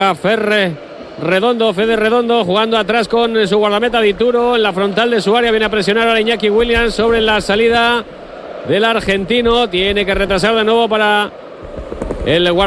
Fede Redondo jugando atrás con su guardameta Dituro en la frontal de su área. Viene a presionar a Iñaki Williams sobre la salida del argentino. Tiene que retrasar de nuevo para el guardameta.